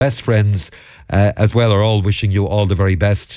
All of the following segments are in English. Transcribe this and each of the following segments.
best friends as well are all wishing you all the very best.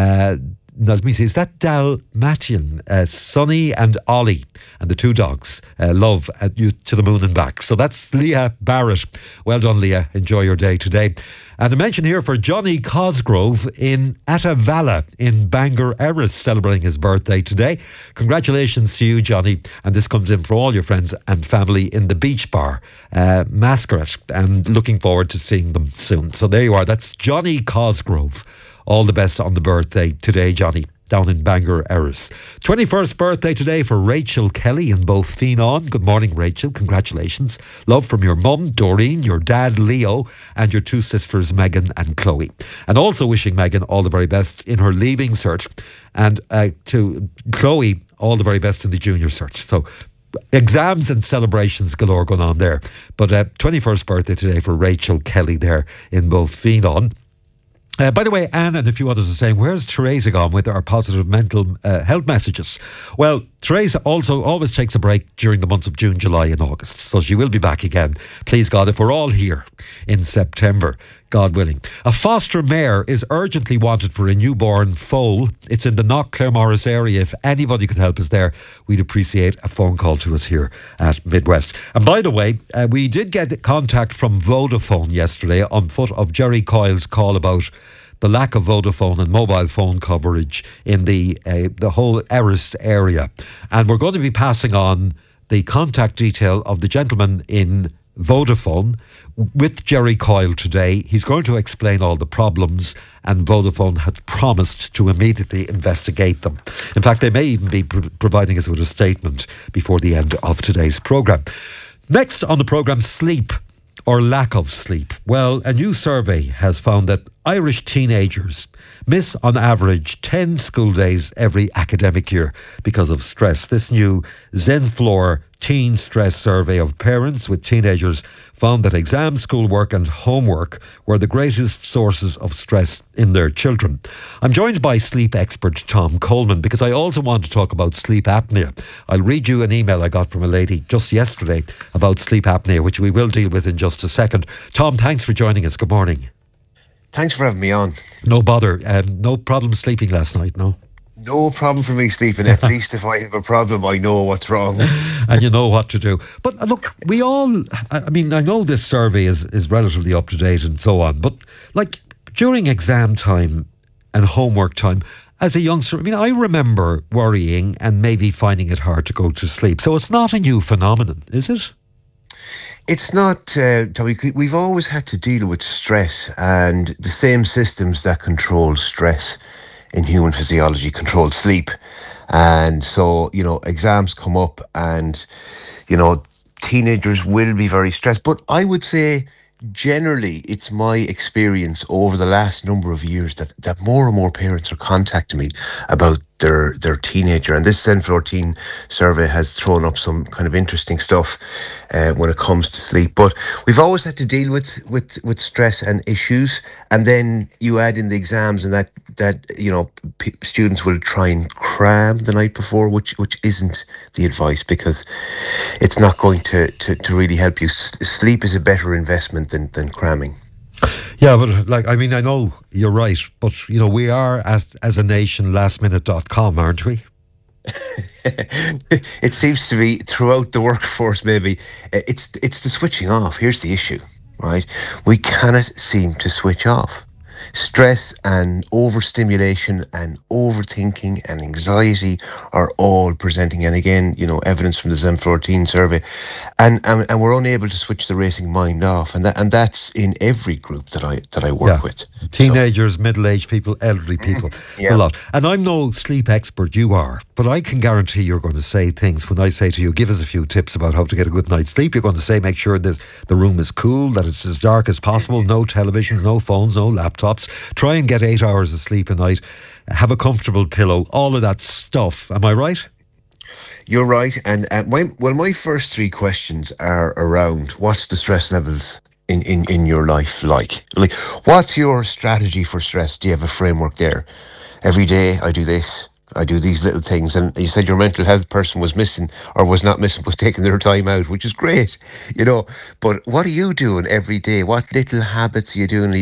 Now, let me see, is that Dalmatian, Sonny and Ollie and the two dogs, love you to the moon and back. So that's Leah Barrett. Well done, Leah. Enjoy your day today. And a mention here for Johnny Cosgrove in Atavala in Bangor Erris, celebrating his birthday today. Congratulations to you, Johnny. And this comes in for all your friends and family in the Beach Bar, Masquerade, and looking forward to seeing them soon. So there you are. That's Johnny Cosgrove. All the best on the birthday today, Johnny, down in Bangor Erris. 21st birthday today for Rachel Kelly in Both Finon. Good morning, Rachel. Congratulations. Love from your mum, Doreen, your dad, Leo, and your two sisters, Megan and Chloe. And also wishing Megan all the very best in her leaving cert. And to Chloe, all the very best in the junior cert. So exams and celebrations galore going on there. But 21st birthday today for Rachel Kelly there in Both Finon. By the way, Anne and a few others are saying, where's Teresa gone with our positive mental health messages? Well, Teresa also always takes a break during the months of June, July and August. So she will be back again, please God, if we're all here in September, God willing. A foster mare is urgently wanted for a newborn foal. It's in the Knock Claremorris area. If anybody could help us there, we'd appreciate a phone call to us here at Midwest. And by the way, we did get contact from Vodafone yesterday on foot of Jerry Coyle's call about the lack of Vodafone and mobile phone coverage in the whole Erris area. And we're going to be passing on the contact detail of the gentleman in Vodafone with Jerry Coyle today. He's going to explain all the problems, and Vodafone has promised to immediately investigate them. In fact, they may even be providing us with a statement before the end of today's programme. Next on the programme, sleep or lack of sleep. Well, a new survey has found that Irish teenagers miss on average 10 school days every academic year because of stress. This new Zenflor teen stress survey of parents with teenagers found that exam, schoolwork and homework were the greatest sources of stress in their children. I'm joined by sleep expert Tom Coleman because I also want to talk about sleep apnea. I'll read you an email I got from a lady just yesterday about sleep apnea, which we will deal with in just a second. Tom, thanks for joining us. Good morning. Thanks for having me on. No bother. No problem sleeping last night, no? No problem for me sleeping. At least if I have a problem, I know what's wrong. And you know what to do. But look, we all, I mean, I know this survey is relatively up to date and so on, but like during exam time and homework time, as a youngster, I mean, I remember worrying and maybe finding it hard to go to sleep. So it's not a new phenomenon, is it? It's not, Tommy. We've always had to deal with stress, and the same systems that control stress in human physiology control sleep. And so, you know, exams come up and, you know, teenagers will be very stressed. But I would say generally it's my experience over the last number of years that more and more parents are contacting me about their teenager. And this Zenflor Teen survey has thrown up some kind of interesting stuff when it comes to sleep. But we've always had to deal with stress and issues. And then you add in the exams and that you know, students will try and cram the night before, which isn't the advice, because it's not going to really help you. Sleep is a better investment than cramming. Yeah, but like, I mean, I know you're right, but you know, we are as a nation lastminute.com, aren't we? It seems to be throughout the workforce. Maybe it's the switching off. Here's the issue, right? We cannot seem to switch off. Stress and overstimulation and overthinking and anxiety are all presenting, and again, you know, evidence from the Zenflor Teen survey, and we're unable to switch the racing mind off, and that's in every group that I work with. Teenagers, middle-aged people, elderly people, a lot. And I'm no sleep expert, you are, but I can guarantee you're going to say things when I say to you, give us a few tips about how to get a good night's sleep. You're going to say, make sure that the room is cool, that it's as dark as possible, no televisions, no phones, no laptops. Try and get 8 hours of sleep a night. Have a comfortable pillow. All of that stuff. Am I right? You're right. And my first three questions are around what's the stress levels in your life like? Like, what's your strategy for stress? Do you have a framework there? Every day I do this. I do these little things. And you said your mental health person was missing, or was not missing, was taking their time out, which is great, you know. But what are you doing every day? What little habits are you doing?